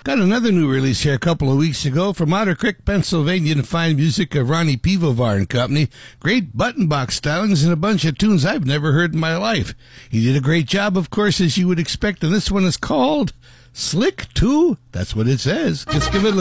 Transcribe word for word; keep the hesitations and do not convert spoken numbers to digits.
Got another new release here a couple of weeks ago from Otter Creek, Pennsylvania, to fine music of Ronnie Pivovar and Company. Great button box stylings and a bunch of tunes I've never heard in my life. He did a great job, of course, as you would expect, and this one is called Slick two. That's what it says. Just give it a